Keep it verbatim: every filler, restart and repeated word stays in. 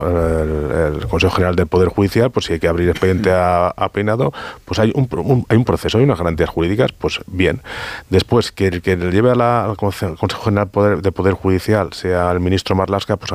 el, el Consejo General del Poder Judicial, pues si hay que abrir expediente a, a Peinado, pues hay un, un, hay un proceso, hay unas garantías jurídicas, pues bien. Después, que el que le lleve a la, al Consejo General Poder, de Poder Judicial sea el ministro Marlaska, pues